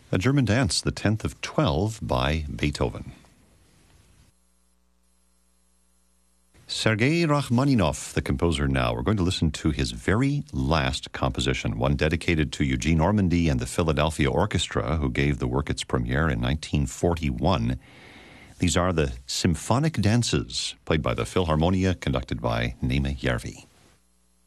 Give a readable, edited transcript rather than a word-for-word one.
A German dance, the 10th of 12 by Beethoven. Sergei Rachmaninoff, the composer now. We're going to listen to his very last composition, one dedicated to Eugene Ormandy and the Philadelphia Orchestra, who gave the work its premiere in 1941. These are the Symphonic Dances, played by the Philharmonia, conducted by Németh Järvi.